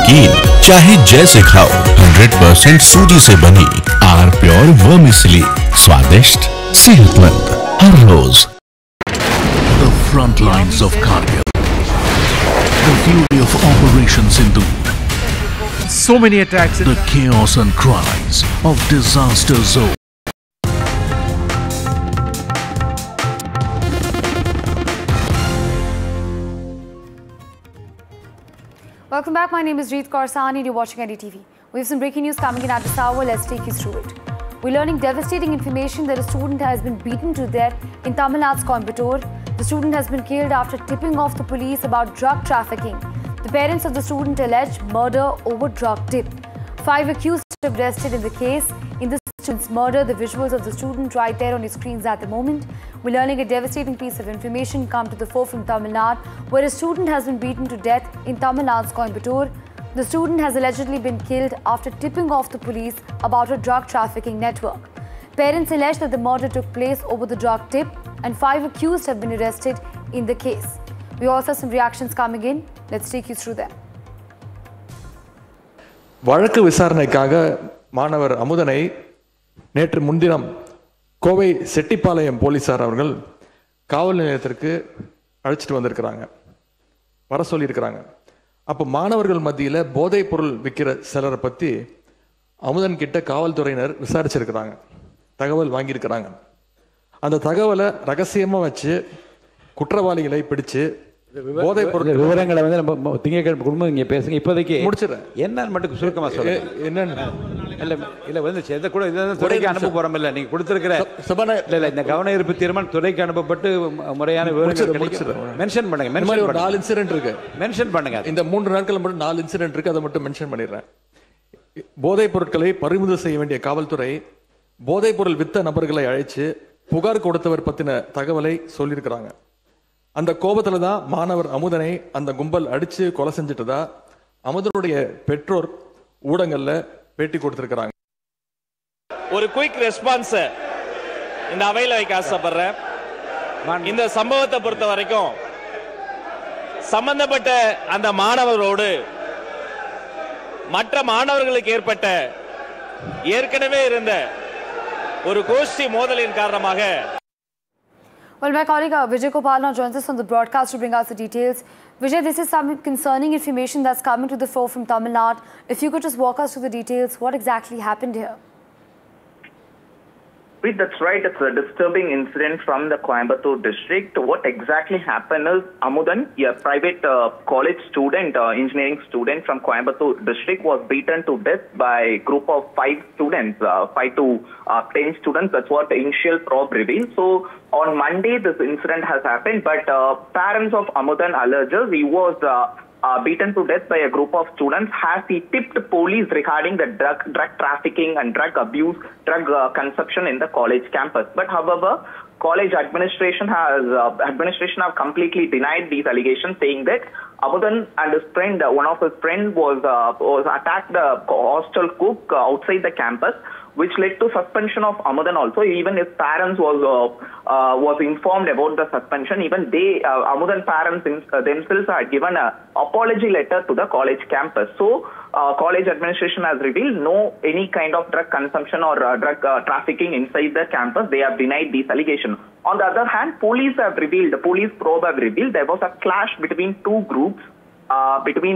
नमकीन चाहे जैसे खाओ, 100% सूजी से बनी आर प्योर वर्मिसेली, स्वादिष्ट सेहतमंद हर रोज। The front lines of Kargil, the fury of Operation Sindhu, so many attacks, the chaos and cries of disaster zone. Welcome back. My name is Reet Karsani and you're watching NDTV. We have some breaking news coming in at this hour. Let's take you through it. We're learning devastating information that a student has been beaten to death in Tamil Nadu's Coimbatore. The student has been killed after tipping off the police about drug trafficking. The parents of the student allege murder over drug tip. 5 accused are arrested in the case. In the student's murder, the visuals of the student right there on your screens at the moment. We're learning a devastating piece of information come to the fore from Tamil Nadu, where a student has been beaten to death in Tamil Nadu's Coimbatore. The student has allegedly been killed after tipping off the police about a drug trafficking network. Parents allege that the murder took place over the drug tip and 5 accused have been arrested in the case. We also have some reactions coming in. Let's take you through them. வழக்கு விசாரணைக்காக மாணவர் அமுதனை நேற்று முன்தினம் கோவை செட்டிப்பாளையம் போலீசார் அவர்கள் காவல் நிலையத்திற்கு அழைச்சிட்டு வந்திருக்கிறாங்க, வர சொல்லியிருக்கிறாங்க. அப்போ மாணவர்கள் மத்தியில் போதைப் பொருள் விற்கிற சிலரை பற்றி அமுதன் கிட்ட காவல்துறையினர் விசாரிச்சிருக்கிறாங்க, தகவல் வாங்கியிருக்கிறாங்க. அந்த தகவலை ரகசியமாக வச்சு குற்றவாளிகளை பிடிச்சு போதைப் பொருள் விவரங்களை வந்து நம்ம திங்கட்கிழமை குடும்பம் இங்கே பேசுங்க. இப்போதைக்கு முடிச்சிடறேன். என்னன்னு மட்டும் சுருக்கமாக சொல்லுங்க. என்னன்னு இல்லை வந்து எதை கூட இதான் துறைக்கு அனுப்ப போகிறோம். இல்லை நீங்கள் கொடுத்துருக்கிற இல்லை இந்த கவன ஈர்ப்பு தீர்மானம் துறைக்கு அனுப்பப்பட்டு முறையான விவரங்கள் மென்ஷன் பண்ணுங்க. மென்ஷன் 4 இன்சிடென்ட் இருக்கு, மென்ஷன் பண்ணுங்க. இந்த 3 நாட்கள் மட்டும் 4 இன்சிடென்ட் இருக்கு, அதை மட்டும் மென்ஷன் பண்ணிடுறேன். போதைப் பொருட்களை பறிமுதல் செய்ய வேண்டிய காவல்துறை போதைப் பொருள் வித்த நபர்களை அழைச்சு புகார் கொடுத்தவர் பத்தின தகவலை சொல்லியிருக்கிறாங்க. அந்த கோபத்துல தான் மாணவர் அமுதனை அந்த கும்பல் அடிச்சு கொலை செஞ்சிட்டதா அமுதனுடைய பெற்றோர் ஊடகங்கள்ல பேட்டி கொடுத்திருக்கிறாங்க. ஒரு குயிக் ரெஸ்பான்ஸ் இந்த அவையில வைக்க ஆசைப்படுறேன். இந்த சம்பவத்தை பொறுத்த வரைக்கும் சம்பந்தப்பட்ட அந்த மாணவரோடு மற்ற மாணவர்களுக்கு ஏற்பட்ட ஏற்கனவே இருந்த ஒரு கோஷ்டி மோதலின் காரணமாக. Well, my colleague Vijay Gopal now joins us on the broadcast to bring us the details. Vijay, this is some concerning information that's coming to the fore from Tamil Nadu. If you could just walk us through the details, what exactly happened here? That's right. It's a disturbing incident from the Coimbatore district. What exactly happened is Amudan, a private college student, engineering student from Coimbatore district, was beaten to death by a group of 5 students, 5 to 10 students. That's what the initial probe revealed. So on Monday, this incident has happened, but parents of Amudan alleges he was beaten to death by a group of students as he tipped police regarding the drug trafficking and drug abuse, drug consumption in the college campus. But however, college administration have completely denied these allegations, saying that Amudan and his friend, one of his friends was attacked the hostel cook outside the campus, which led to suspension of Amudan also. Even his parents was informed about the suspension. Even they, Amudan parents themselves had given an apology letter to the college campus. So college administration has revealed no any kind of drug consumption or drug trafficking inside the campus. They have denied these allegations. On the other hand, police probe have revealed there was a clash between 2 groups, between